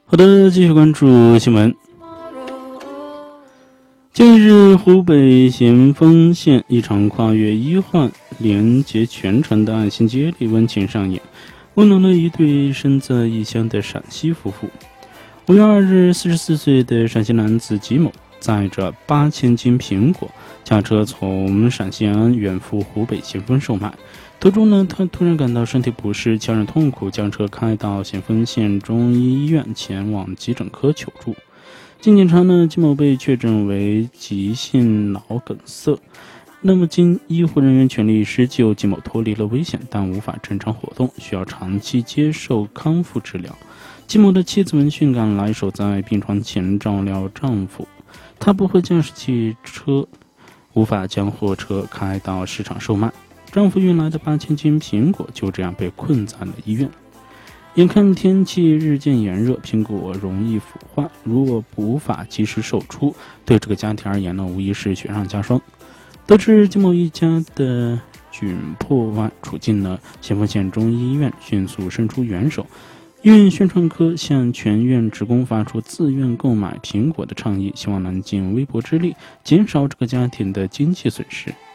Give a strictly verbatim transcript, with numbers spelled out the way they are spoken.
好的，继续关注新闻。近日，湖北咸丰县一场跨越医患、连接全城的爱心接力温情上演，温暖了一对身在异乡的陕西夫妇。五月二日，四十四岁的陕西男子吉某载着八千斤苹果，驾车从陕西安远赴湖北咸丰售卖。途中呢，他突然感到身体不适，强忍痛苦，将车开到咸丰县中医医院，前往急诊科求助。经检查呢，吉某被确诊为急性脑梗塞。那么经医护人员全力施救，吉某脱离了危险，但无法正常活动，需要长期接受康复治疗。吉某的妻子闻讯赶来，守在病床前照料丈夫。他不会驾驶汽车，无法将货车开到市场售卖。丈夫运来的八千斤苹果就这样被困在了医院。眼看天气日渐炎热，苹果容易腐坏，如果无法及时售出，对这个家庭而言呢，无疑是雪上加霜。得知金某一家的窘迫处境呢，咸丰县中医医院迅速伸出援手。医院宣传科向全院职工发出自愿购买苹果的倡议，希望能尽微薄之力减少这个家庭的经济损失。